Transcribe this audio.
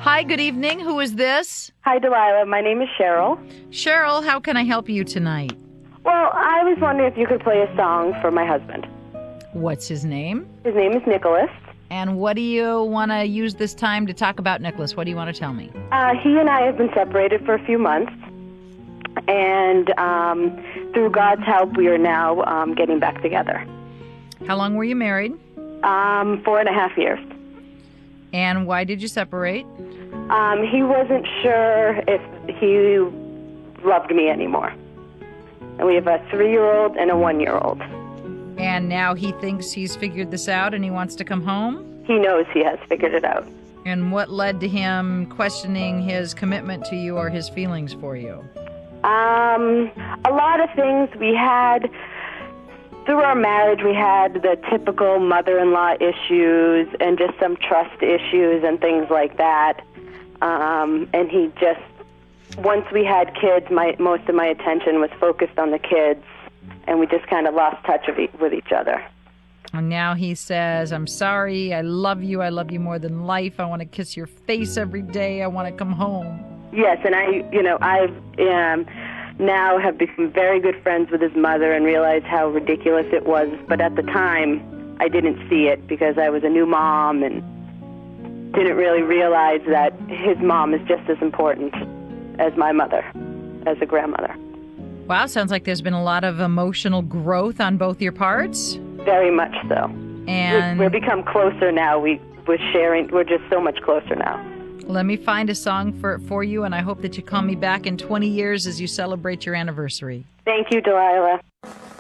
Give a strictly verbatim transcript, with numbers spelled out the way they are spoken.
Hi, good evening. Who is this? Hi, Delilah. My name is Cheryl. Cheryl, how can I help you tonight? Well, I was wondering if you could play a song for my husband. What's his name? His name is Nicholas. And what do you want to use this time to talk about, Nicholas? What do you want to tell me? Uh, he and I have been separated for a few months, and um, through God's help, we are now um, getting back together. How long were you married? Um, four and a half years. And why did you separate? Um, he wasn't sure if he loved me anymore. And we have a three-year-old and a one-year-old. And now he thinks he's figured this out and he wants to come home? He knows he has figured it out. And what led to him questioning his commitment to you or his feelings for you? Um, a lot of things. We had, through our marriage, we had the typical mother-in-law issues and just some trust issues and things like that. Um, and he just, once we had kids, my most of my attention was focused on the kids, and we just kind of lost touch of e- with each other. And now he says, I'm sorry, I love you, I love you more than life, I want to kiss your face every day, I want to come home. Yes, and I, you know, I um, now have become very good friends with his mother and realized how ridiculous it was, but at the time, I didn't see it because I was a new mom and didn't really realize that his mom is just as important as my mother, as a grandmother. Wow, sounds like there's been a lot of emotional growth on both your parts. Very much so. And we've become closer now. We, we're sharing, we're just so much closer now. Let me find a song for, for you, and I hope that you call me back in twenty years as you celebrate your anniversary. Thank you, Delilah.